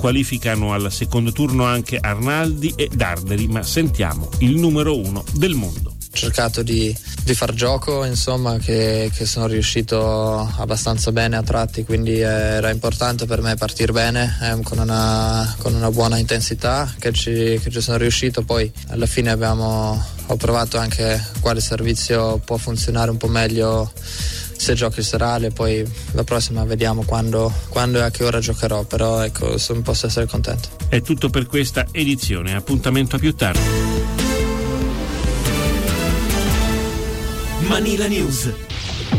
qualificano al secondo turno anche Arnaldi e Darderi, ma sentiamo il numero 1 del mondo. Ho cercato di far gioco, insomma, che sono riuscito abbastanza bene a tratti, quindi era importante per me partire bene con una buona intensità che ci sono riuscito. Poi alla fine ho provato anche quale servizio può funzionare un po' meglio se giochi il serale, poi la prossima vediamo quando e a che ora giocherò, però ecco, posso essere contento. È tutto per questa edizione, appuntamento a più tardi. Manila News.